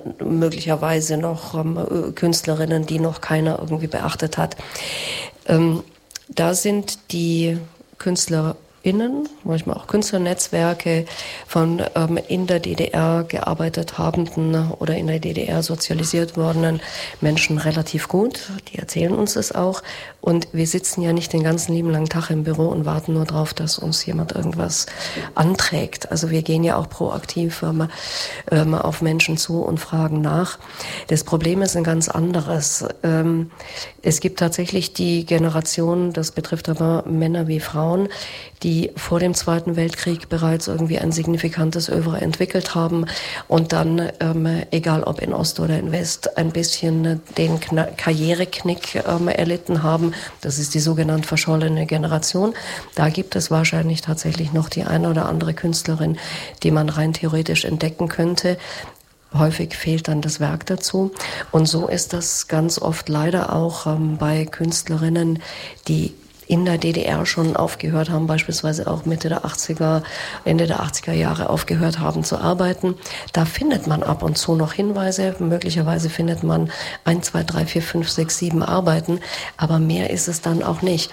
möglicherweise noch Künstlerinnen, die noch keiner irgendwie beachtet hat. Da sind die KünstlerInnen, manchmal auch Künstlernetzwerke von in der DDR gearbeitet habenden oder in der DDR sozialisiert wordenen Menschen relativ gut. Die erzählen uns das auch. Und wir sitzen ja nicht den ganzen lieben langen Tag im Büro und warten nur drauf, dass uns jemand irgendwas anträgt. Also wir gehen ja auch proaktiv auf Menschen zu und fragen nach. Das Problem ist ein ganz anderes. Es gibt tatsächlich die Generation, das betrifft aber Männer wie Frauen, die vor dem Zweiten Weltkrieg bereits irgendwie ein signifikantes Œuvre entwickelt haben und dann, egal ob in Ost oder in West, ein bisschen den Karriereknick erlitten haben. Das ist die sogenannte verschollene Generation. Da gibt es wahrscheinlich tatsächlich noch die eine oder andere Künstlerin, die man rein theoretisch entdecken könnte. Häufig fehlt dann das Werk dazu. Und so ist das ganz oft leider auch bei Künstlerinnen, die in der DDR schon aufgehört haben, beispielsweise auch Ende der 80er Jahre aufgehört haben zu arbeiten. Da findet man ab und zu noch Hinweise. Möglicherweise findet man 1, 2, 3, 4, 5, 6, 7 Arbeiten. Aber mehr ist es dann auch nicht.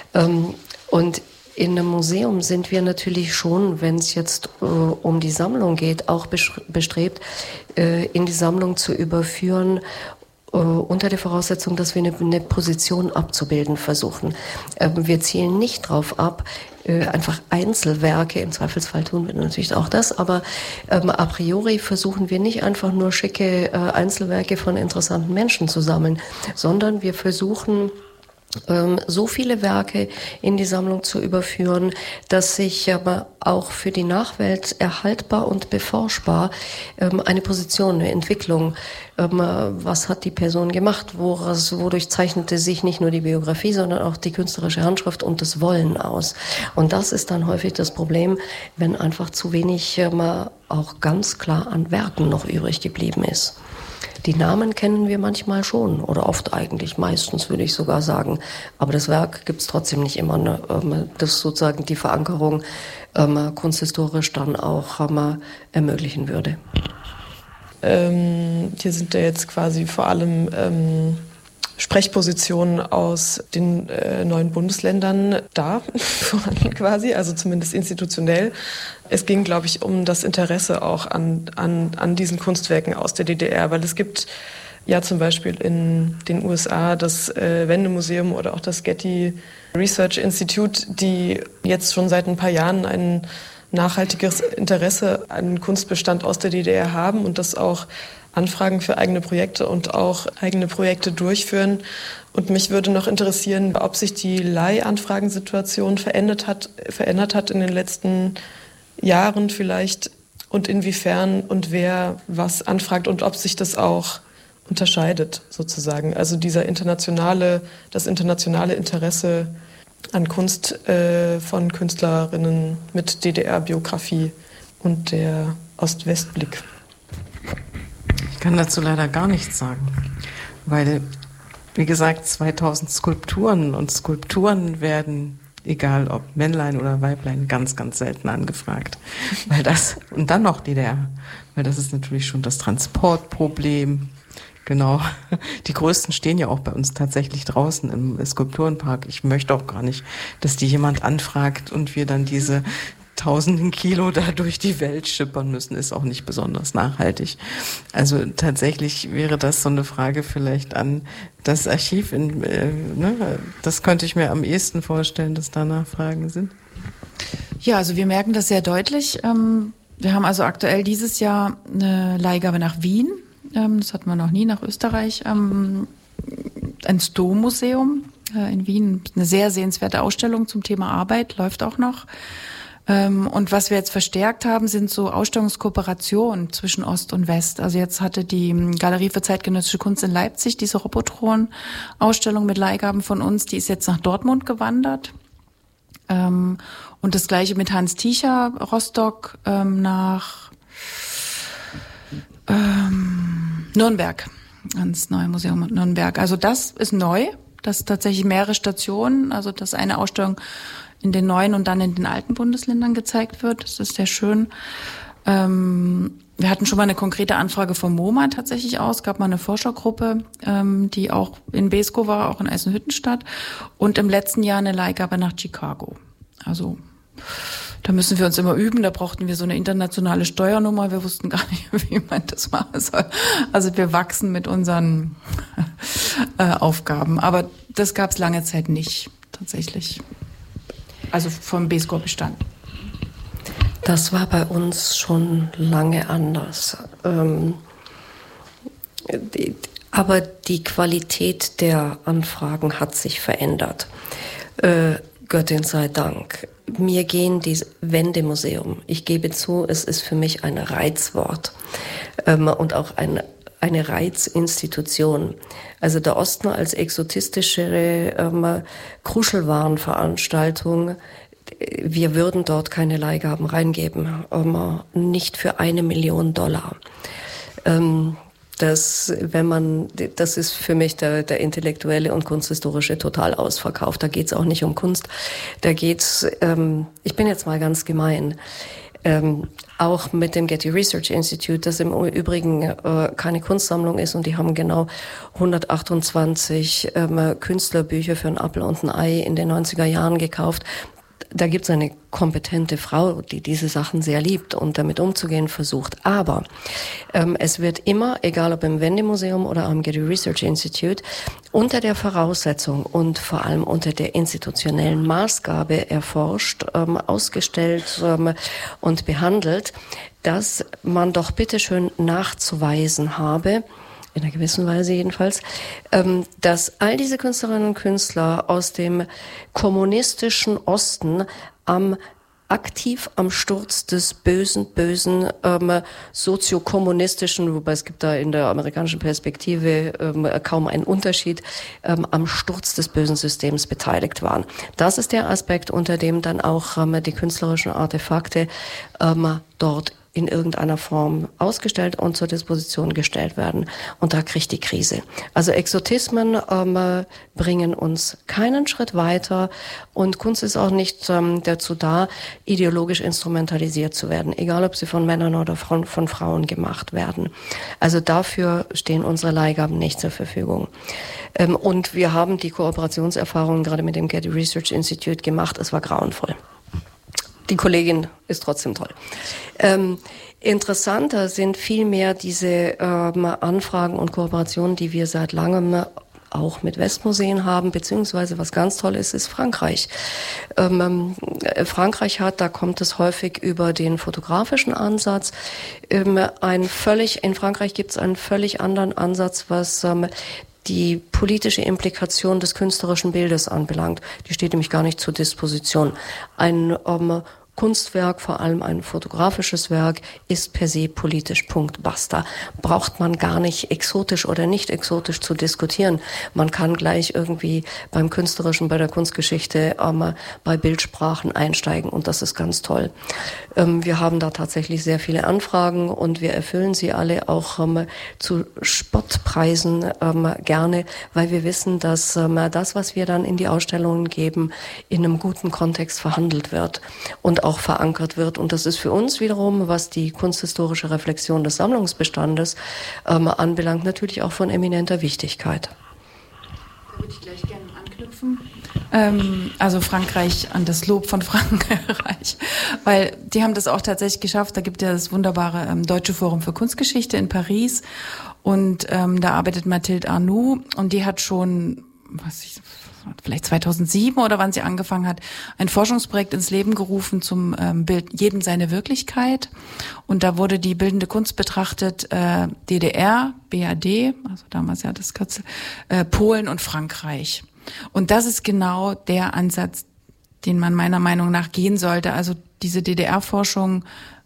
Und in einem Museum sind wir natürlich schon, wenn es jetzt um die Sammlung geht, auch bestrebt, in die Sammlung zu überführen, unter der Voraussetzung, dass wir eine Position abzubilden versuchen. Wir zielen nicht drauf ab, einfach Einzelwerke, im Zweifelsfall tun wir natürlich auch das, aber a priori versuchen wir nicht einfach nur schicke Einzelwerke von interessanten Menschen zu sammeln, sondern wir versuchen, so viele Werke in die Sammlung zu überführen, dass sich aber auch für die Nachwelt erhaltbar und beforschbar eine Position, eine Entwicklung, was hat die Person gemacht, wodurch zeichnete sich nicht nur die Biografie, sondern auch die künstlerische Handschrift und das Wollen aus. Und das ist dann häufig das Problem, wenn einfach zu wenig auch ganz klar an Werken noch übrig geblieben ist. Die Namen kennen wir manchmal schon oder oft eigentlich, meistens würde ich sogar sagen. Aber das Werk gibt es trotzdem nicht immer. Ne? Das sozusagen die Verankerung kunsthistorisch dann auch ermöglichen würde. Hier sind ja jetzt quasi vor allem Sprechpositionen aus den neuen Bundesländern da vorhanden quasi, also zumindest institutionell. Es ging, glaube ich, um das Interesse auch an diesen Kunstwerken aus der DDR, weil es gibt ja zum Beispiel in den USA das Wendemuseum oder auch das Getty Research Institute, die jetzt schon seit ein paar Jahren ein nachhaltiges Interesse an Kunstbestand aus der DDR haben und das auch Anfragen für eigene Projekte und auch eigene Projekte durchführen. Und mich würde noch interessieren, ob sich die Leihanfragensituation verändert hat in den letzten Jahren vielleicht und inwiefern und wer was anfragt und ob sich das auch unterscheidet sozusagen. Also das internationale Interesse an Kunst von Künstlerinnen mit DDR-Biografie und der Ost-West-Blick. Ich kann dazu leider gar nichts sagen, weil, wie gesagt, 2000 Skulpturen und Skulpturen werden, egal ob Männlein oder Weiblein, ganz, ganz selten angefragt. Und dann noch DDR, weil das ist natürlich schon das Transportproblem. Genau. Die größten stehen ja auch bei uns tatsächlich draußen im Skulpturenpark. Ich möchte auch gar nicht, dass die jemand anfragt und wir dann diese tausenden Kilo da durch die Welt schippern müssen, ist auch nicht besonders nachhaltig. Also tatsächlich wäre das so eine Frage vielleicht an das Archiv. Das könnte ich mir am ehesten vorstellen, dass da Nachfragen sind. Ja, also wir merken das sehr deutlich. Wir haben also aktuell dieses Jahr eine Leihgabe nach Wien. Das hatten wir noch nie, nach Österreich. Ein Sto-Museum in Wien. Eine sehr sehenswerte Ausstellung zum Thema Arbeit, läuft auch noch. Und was wir jetzt verstärkt haben, sind so Ausstellungskooperationen zwischen Ost und West. Also jetzt hatte die Galerie für zeitgenössische Kunst in Leipzig diese Robotron-Ausstellung mit Leihgaben von uns, die ist jetzt nach Dortmund gewandert. Und das Gleiche mit Hans Tiecher, Rostock, nach Nürnberg, ans neue Museum in Nürnberg. Also das ist neu, das tatsächlich mehrere Stationen, also dass eine Ausstellung in den neuen und dann in den alten Bundesländern gezeigt wird. Das ist sehr schön. Wir hatten schon mal eine konkrete Anfrage vom MoMA tatsächlich aus. Es gab mal eine Forschergruppe, die auch in Beeskow war, auch in Eisenhüttenstadt. Und im letzten Jahr eine Leihgabe nach Chicago. Also da müssen wir uns immer üben. Da brauchten wir so eine internationale Steuernummer. Wir wussten gar nicht, wie man das machen soll. Also wir wachsen mit unseren Aufgaben. Aber das gab es lange Zeit nicht, tatsächlich. Also vom Beeskow-Bestand. Das war bei uns schon lange anders. Aber die Qualität der Anfragen hat sich verändert. Göttin sei Dank. Mir gehen die Wendemuseum. Ich gebe zu, es ist für mich ein Reizwort und auch eine Reizinstitution. Also der Osten als exotistischere Kruschelwarenveranstaltung. Wir würden dort keine Leihgaben reingeben, nicht für $1 Million. Das ist für mich der intellektuelle und kunsthistorische Totalausverkauf. Da geht's auch nicht um Kunst. Da geht's, ich bin jetzt mal ganz gemein, auch mit dem Getty Research Institute, das im Übrigen keine Kunstsammlung ist, und die haben genau 128 Künstlerbücher für ein Apfel und ein Ei in den 90er Jahren gekauft. Da gibt es eine kompetente Frau, die diese Sachen sehr liebt und damit umzugehen versucht. Aber es wird immer, egal ob im Wendemuseum oder am Getty Research Institute, unter der Voraussetzung und vor allem unter der institutionellen Maßgabe erforscht, ausgestellt und behandelt, dass man doch bitteschön nachzuweisen habe, in einer gewissen Weise jedenfalls, dass all diese Künstlerinnen und Künstler aus dem kommunistischen Osten aktiv am Sturz des bösen soziokommunistischen, wobei es gibt da in der amerikanischen Perspektive kaum einen Unterschied, am Sturz des bösen Systems beteiligt waren. Das ist der Aspekt, unter dem dann auch die künstlerischen Artefakte dort in irgendeiner Form ausgestellt und zur Disposition gestellt werden. Und da kriegt die Krise. Also Exotismen bringen uns keinen Schritt weiter, und Kunst ist auch nicht dazu da, ideologisch instrumentalisiert zu werden, egal ob sie von Männern oder von Frauen gemacht werden. Also dafür stehen unsere Leihgaben nicht zur Verfügung. Und wir haben die Kooperationserfahrungen gerade mit dem Getty Research Institute gemacht. Es war grauenvoll. Die Kollegin ist trotzdem toll. Interessanter sind vielmehr diese Anfragen und Kooperationen, die wir seit langem auch mit Westmuseen haben, beziehungsweise was ganz toll ist Frankreich. Frankreich hat, da kommt es häufig über den fotografischen Ansatz, in Frankreich gibt es einen völlig anderen Ansatz, was die politische Implikation des künstlerischen Bildes anbelangt. Die steht nämlich gar nicht zur Disposition. Ein Kunstwerk, vor allem ein fotografisches Werk, ist per se politisch, Punkt, basta. Braucht man gar nicht exotisch oder nicht exotisch zu diskutieren. Man kann gleich irgendwie beim Künstlerischen, bei der Kunstgeschichte, bei Bildsprachen einsteigen, und das ist ganz toll. Wir haben da tatsächlich sehr viele Anfragen, und wir erfüllen sie alle auch zu Spottpreisen gerne, weil wir wissen, dass das, was wir dann in die Ausstellungen geben, in einem guten Kontext verhandelt wird und auch verankert wird. Und das ist für uns wiederum, was die kunsthistorische Reflexion des Sammlungsbestandes anbelangt, natürlich auch von eminenter Wichtigkeit. Da würde ich gleich gerne anknüpfen. Also Frankreich, an das Lob von Frankreich, weil die haben das auch tatsächlich geschafft. Da gibt ja das wunderbare Deutsche Forum für Kunstgeschichte in Paris, und da arbeitet Mathilde Arnoux, und die hat schon, vielleicht 2007 oder wann sie angefangen hat, ein Forschungsprojekt ins Leben gerufen zum Bild Jedem seine Wirklichkeit. Und da wurde die bildende Kunst betrachtet, DDR, BRD, also damals ja das Kürzel, Polen und Frankreich. Und das ist genau der Ansatz, den man meiner Meinung nach gehen sollte. Also diese DDR-Forschung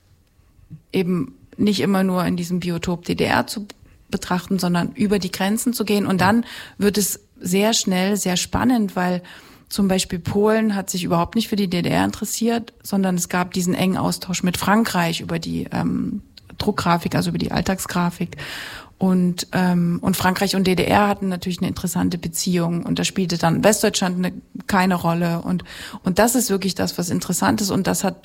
eben nicht immer nur in diesem Biotop DDR zu betrachten, sondern über die Grenzen zu gehen. Und dann wird es sehr schnell sehr spannend, weil zum Beispiel Polen hat sich überhaupt nicht für die DDR interessiert, sondern es gab diesen engen Austausch mit Frankreich über die Druckgrafik, also über die Alltagsgrafik. Und Frankreich und DDR hatten natürlich eine interessante Beziehung, und da spielte dann Westdeutschland keine Rolle. Und das ist wirklich das, was interessant ist, und das hat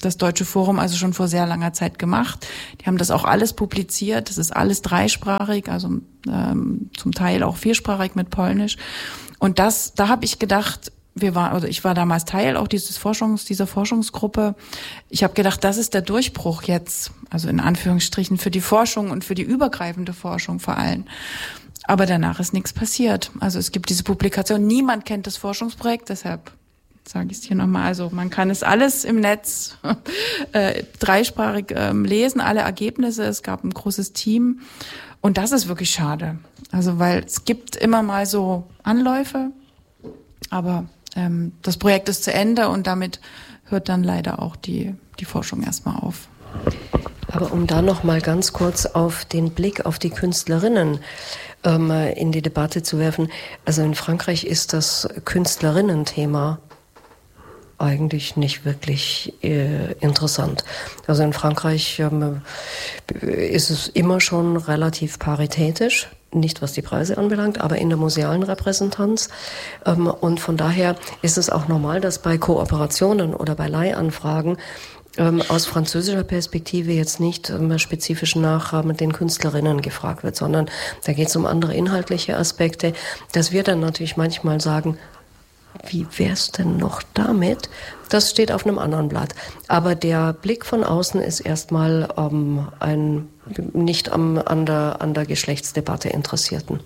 das Deutsche Forum also schon vor sehr langer Zeit gemacht. Die haben das auch alles publiziert. Das ist alles dreisprachig, also zum Teil auch viersprachig mit Polnisch. Und da habe ich gedacht, ich war damals Teil auch dieser Forschungsgruppe. Ich habe gedacht, das ist der Durchbruch jetzt, also in Anführungsstrichen für die Forschung und für die übergreifende Forschung vor allem. Aber danach ist nichts passiert. Also es gibt diese Publikation, niemand kennt das Forschungsprojekt, deshalb sage ich es hier nochmal. Also man kann es alles im Netz dreisprachig lesen, alle Ergebnisse. Es gab ein großes Team und das ist wirklich schade. Also weil es gibt immer mal so Anläufe, aber das Projekt ist zu Ende und damit hört dann leider auch die Forschung erstmal auf. Aber um da noch mal ganz kurz auf den Blick auf die Künstlerinnen in die Debatte zu werfen. Also in Frankreich ist das Künstlerinnen-Thema eigentlich nicht wirklich interessant. Also in Frankreich ist es immer schon relativ paritätisch, nicht was die Preise anbelangt, aber in der musealen Repräsentanz. Und von daher ist es auch normal, dass bei Kooperationen oder bei Leihanfragen aus französischer Perspektive jetzt nicht spezifisch nach den Künstlerinnen gefragt wird, sondern da geht es um andere inhaltliche Aspekte, dass wir dann natürlich manchmal sagen, wie wär's denn noch damit? Das steht auf einem anderen Blatt. Aber der Blick von außen ist erstmal nicht an der Geschlechtsdebatte Interessierten.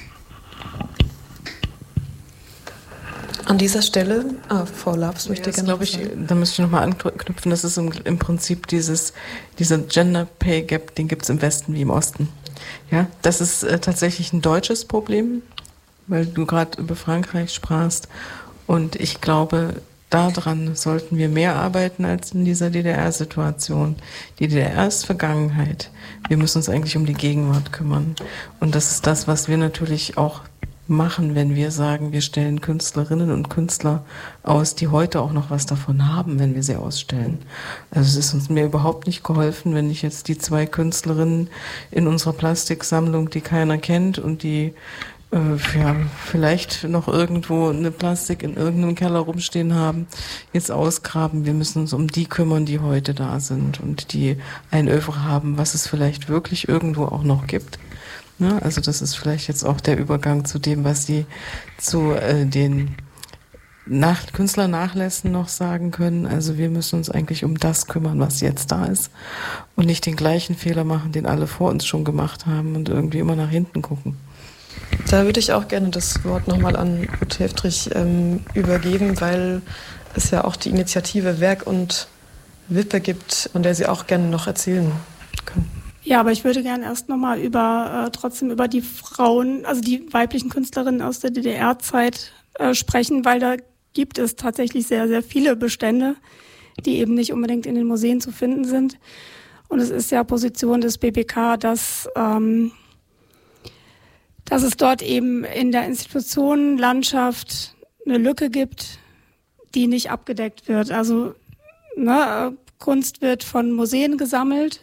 An dieser Stelle, Frau Labs möchte gerne glaube ich, da müsste ich nochmal anknüpfen, das ist im Prinzip dieser Gender Pay Gap, den gibt es im Westen wie im Osten. Ja, das ist tatsächlich ein deutsches Problem, weil du gerade über Frankreich sprachst. Und ich glaube, daran sollten wir mehr arbeiten als in dieser DDR-Situation. Die DDR ist Vergangenheit. Wir müssen uns eigentlich um die Gegenwart kümmern. Und das ist das, was wir natürlich auch machen, wenn wir sagen, wir stellen Künstlerinnen und Künstler aus, die heute auch noch was davon haben, wenn wir sie ausstellen. Also es ist uns mir überhaupt nicht geholfen, wenn ich jetzt die 2 Künstlerinnen in unserer Plastiksammlung, die keiner kennt und die vielleicht noch irgendwo eine Plastik in irgendeinem Keller rumstehen haben, jetzt ausgraben. Wir müssen uns um die kümmern, die heute da sind und die ein Oeuvre haben, was es vielleicht wirklich irgendwo auch noch gibt. Ne? Also das ist vielleicht jetzt auch der Übergang zu dem, was Sie zu den Künstlernachlässen noch sagen können. Also wir müssen uns eigentlich um das kümmern, was jetzt da ist und nicht den gleichen Fehler machen, den alle vor uns schon gemacht haben und irgendwie immer nach hinten gucken. Da würde ich auch gerne das Wort nochmal an Ruth Helfrich übergeben, weil es ja auch die Initiative Werk und Wippe gibt, von der Sie auch gerne noch erzählen können. Ja, aber ich würde gerne erst nochmal trotzdem über die Frauen, also die weiblichen Künstlerinnen aus der DDR-Zeit sprechen, weil da gibt es tatsächlich sehr, sehr viele Bestände, die eben nicht unbedingt in den Museen zu finden sind. Und es ist ja Position des BBK, dass es dort eben in der Institutionenlandschaft eine Lücke gibt, die nicht abgedeckt wird. Also Kunst wird von Museen gesammelt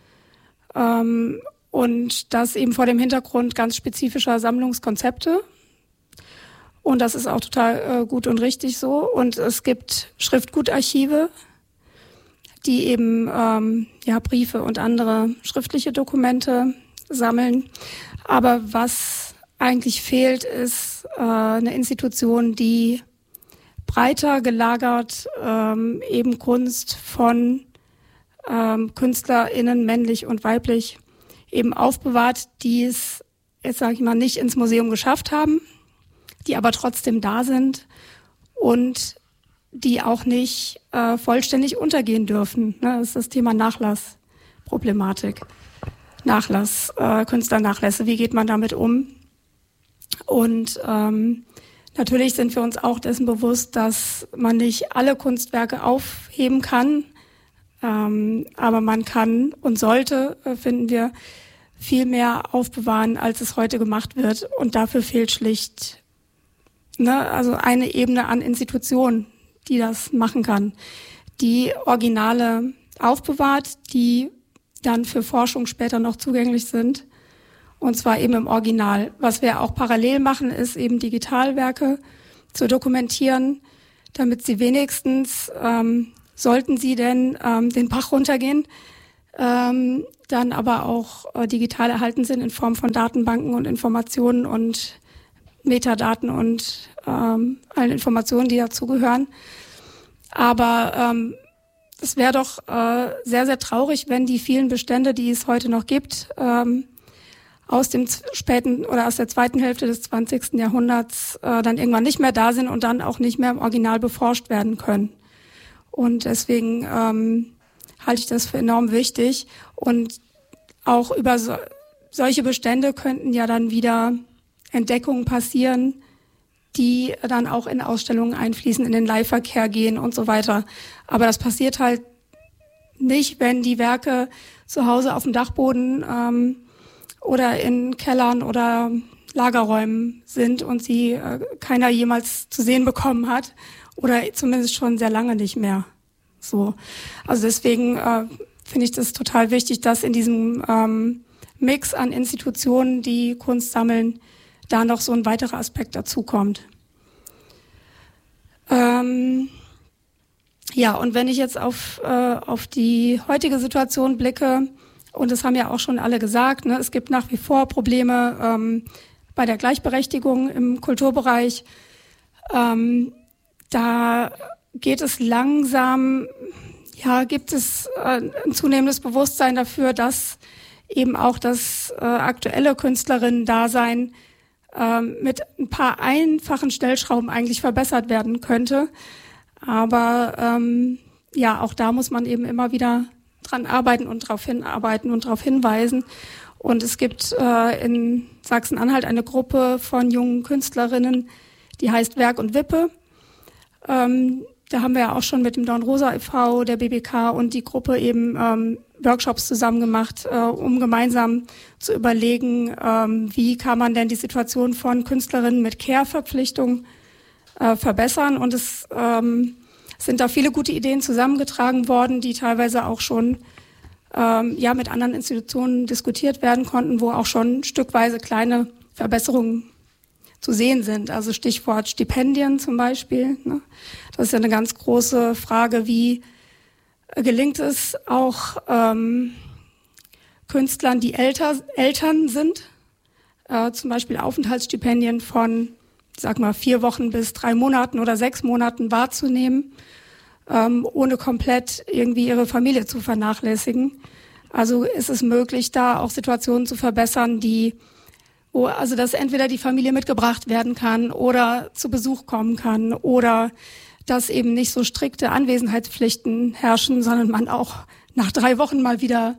und das eben vor dem Hintergrund ganz spezifischer Sammlungskonzepte. Und das ist auch total gut und richtig so. Und es gibt Schriftgutarchive, die eben Briefe und andere schriftliche Dokumente sammeln. Aber was eigentlich fehlt, ist eine Institution, die breiter gelagert eben Kunst von KünstlerInnen, männlich und weiblich, eben aufbewahrt, die es, jetzt sage ich mal, nicht ins Museum geschafft haben, die aber trotzdem da sind und die auch nicht vollständig untergehen dürfen. Ne? Das ist das Thema Nachlassproblematik. Künstlernachlässe, wie geht man damit um? Und natürlich sind wir uns auch dessen bewusst, dass man nicht alle Kunstwerke aufheben kann, aber man kann und sollte, finden wir, viel mehr aufbewahren, als es heute gemacht wird. Und dafür fehlt schlicht also eine Ebene an Institutionen, die das machen kann, die Originale aufbewahrt, die dann für Forschung später noch zugänglich sind. Und zwar eben im Original. Was wir auch parallel machen, ist eben Digitalwerke zu dokumentieren, damit sie wenigstens sollten sie denn den Bach runtergehen, dann aber auch digital erhalten sind in Form von Datenbanken und Informationen und Metadaten und allen Informationen, die dazugehören. Aber es wäre doch sehr, sehr traurig, wenn die vielen Bestände, die es heute noch gibt, aus dem späten oder aus der zweiten Hälfte des 20. Jahrhunderts dann irgendwann nicht mehr da sind und dann auch nicht mehr im Original beforscht werden können. Und deswegen halte ich das für enorm wichtig. Und auch über solche Bestände könnten ja dann wieder Entdeckungen passieren, die dann auch in Ausstellungen einfließen, in den Leihverkehr gehen und so weiter. Aber das passiert halt nicht, wenn die Werke zu Hause auf dem Dachboden oder in Kellern oder Lagerräumen sind und sie keiner jemals zu sehen bekommen hat oder zumindest schon sehr lange nicht mehr. So, also deswegen finde ich das total wichtig, dass in diesem Mix an Institutionen, die Kunst sammeln, da noch so ein weiterer Aspekt dazukommt. Ja, und wenn ich jetzt auf die heutige Situation blicke, und das haben ja auch schon alle gesagt, ne, es gibt nach wie vor Probleme bei der Gleichberechtigung im Kulturbereich. Da geht es langsam, ja, gibt es ein zunehmendes Bewusstsein dafür, dass eben auch das aktuelle Künstlerinnen-Dasein mit ein paar einfachen Stellschrauben eigentlich verbessert werden könnte. Aber ja, auch da muss man eben immer wieder dran arbeiten und darauf hinarbeiten und darauf hinweisen. Und es gibt in Sachsen-Anhalt eine Gruppe von jungen Künstlerinnen, die heißt Werk und Wippe. Da haben wir ja auch schon mit dem Dornrosa e.V., der BBK und die Gruppe eben Workshops zusammen gemacht, um gemeinsam zu überlegen, wie kann man denn die Situation von Künstlerinnen mit Care-Verpflichtung verbessern. Und es sind da viele gute Ideen zusammengetragen worden, die teilweise auch schon ja mit anderen Institutionen diskutiert werden konnten, wo auch schon stückweise kleine Verbesserungen zu sehen sind. Also Stichwort Stipendien zum Beispiel. Ne? Das ist ja eine ganz große Frage, wie gelingt es auch Künstlern, die Eltern sind, zum Beispiel Aufenthaltsstipendien von, ich sag mal, 4 Wochen bis 3 Monaten oder 6 Monaten wahrzunehmen, ohne komplett irgendwie ihre Familie zu vernachlässigen. Also ist es möglich, da auch Situationen zu verbessern, wo also dass entweder die Familie mitgebracht werden kann oder zu Besuch kommen kann oder dass eben nicht so strikte Anwesenheitspflichten herrschen, sondern man auch nach 3 Wochen mal wieder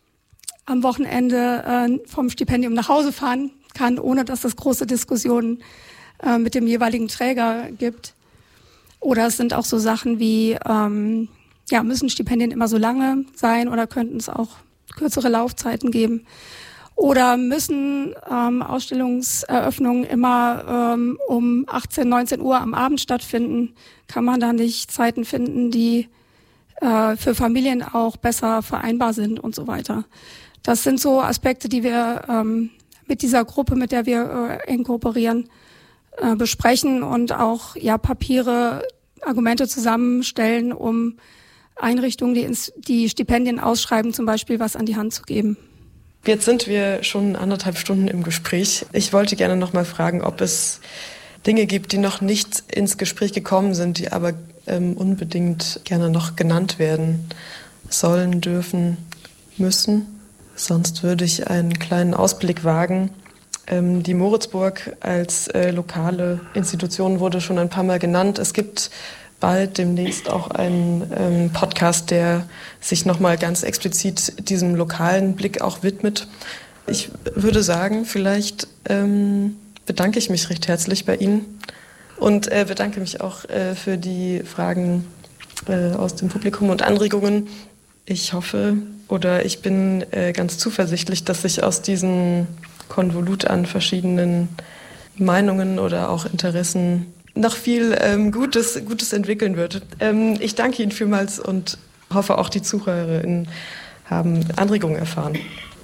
am Wochenende vom Stipendium nach Hause fahren kann, ohne dass es große Diskussionen mit dem jeweiligen Träger gibt. Oder es sind auch so Sachen wie, ja, müssen Stipendien immer so lange sein oder könnten es auch kürzere Laufzeiten geben? Oder müssen Ausstellungseröffnungen immer um 18, 19 Uhr am Abend stattfinden? Kann man da nicht Zeiten finden, die für Familien auch besser vereinbar sind und so weiter? Das sind so Aspekte, die wir mit dieser Gruppe, mit der wir eng kooperieren, besprechen und auch ja Papiere, Argumente zusammenstellen, um Einrichtungen, die Stipendien ausschreiben, zum Beispiel was an die Hand zu geben. Jetzt sind wir schon 1,5 Stunden im Gespräch. Ich wollte gerne noch mal fragen, ob es Dinge gibt, die noch nicht ins Gespräch gekommen sind, die aber unbedingt gerne noch genannt werden sollen, dürfen, müssen. Sonst würde ich einen kleinen Ausblick wagen. Die Moritzburg als lokale Institution wurde schon ein paar Mal genannt. Es gibt bald demnächst auch einen Podcast, der sich nochmal ganz explizit diesem lokalen Blick auch widmet. Ich würde sagen, vielleicht bedanke ich mich recht herzlich bei Ihnen und bedanke mich auch für die Fragen aus dem Publikum und Anregungen. Ich hoffe oder ich bin ganz zuversichtlich, dass sich aus diesem Konvolut an verschiedenen Meinungen oder auch Interessen noch viel Gutes entwickeln wird. Ich danke Ihnen vielmals und hoffe, auch die ZuhörerInnen haben Anregungen erfahren.